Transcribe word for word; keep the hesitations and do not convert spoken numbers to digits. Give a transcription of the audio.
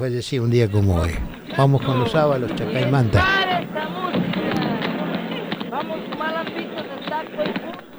fallecía un día como hoy. Vamos con los Ábalos, Chacay Manta. Para esta música. Vamos, malambitos de saco y punta.